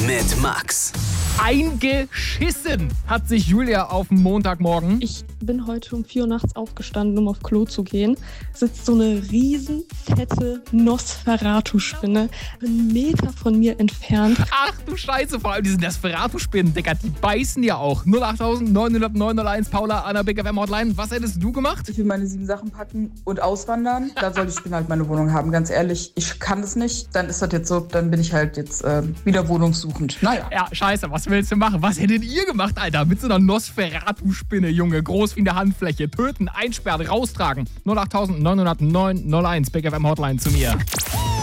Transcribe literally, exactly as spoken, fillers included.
mit Max. Eingeschissen hat sich Julia auf den Montagmorgen. Ich bin heute um vier Uhr nachts aufgestanden, um auf Klo zu gehen. Sitzt so eine riesen, fette Nosferatu-Spinne einen Meter von mir entfernt. Ach du Scheiße, vor allem diese Nosferatu-Spinnen, Digga, die beißen ja auch. null acht neun null neun null eins, Paula, Anna, Big F M Hotline. Was hättest du gemacht? Ich will meine sieben Sachen packen und auswandern. Da soll die Spinne halt meine Wohnung haben. Ganz ehrlich, ich kann das nicht. Dann ist das jetzt so, dann bin ich halt jetzt äh, wieder wohnungssuchend. Naja. Ja, scheiße, was willst du machen? Was hättet ihr gemacht, Alter? Mit so einer Nosferatu-Spinne, Junge. Groß wie eine Handfläche. Töten, einsperren, raustragen. null acht neun null neun null eins, Big F M Hotline zu mir.